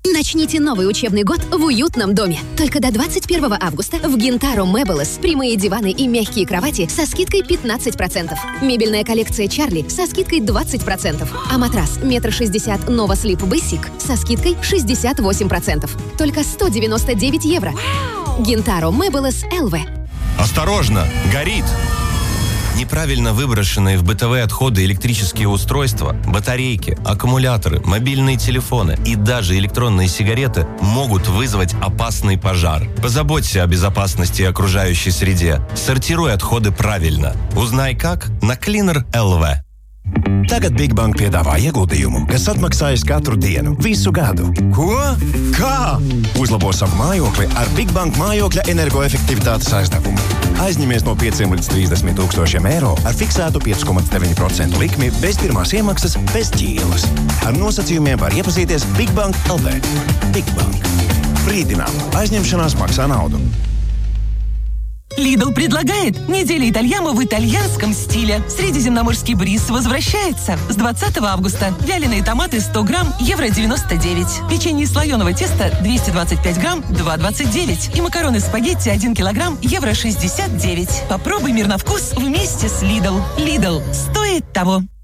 Начните новый учебный год в уютном доме. Только до 21 августа в Гинтаро Мэблес прямые диваны и мягкие кровати со скидкой 15%. Мебельная коллекция Чарли со скидкой 20%. А матрас 1,60 м Nova Sleep Basic со скидкой 68%. Только 199 евро. Гинтаро Мэблес ЛВ. Осторожно, горит! Неправильно выброшенные в бытовые отходы электрические устройства, батарейки, аккумуляторы, мобильные телефоны и даже электронные сигареты могут вызвать опасный пожар. Позаботься о безопасности окружающей среде. Сортируй отходы правильно. Узнай как на Cleaner LV. Tagad Big Bank piedāvā ieguldījumu, kas atmaksājas katru dienu, visu gadu. Ko? Kā? Uzlabo savu mājokli ar Big Bank mājokļa energoefektivitātes aizdevumu. Aizņemies no 5 līdz 30 tūkstošiem eiro ar fiksētu 5,9% likmi bez pirmās iemaksas, bez ķīlas. Ar nosacījumiem var iepazīties Big Bank LV. Big Bank. Brīdinām. Aizņemšanās maksā naudu. Lidl предлагает неделя Итальямо в итальянском стиле. Средиземноморский бриз возвращается. С 20 августа. Вяленые томаты 100 грамм, евро 99. Печенье из слоеного теста 225 грамм, 2,29. И макароны спагетти 1 килограмм, евро 69. Попробуй мир на вкус вместе с Lidl. Lidl. Стоит того.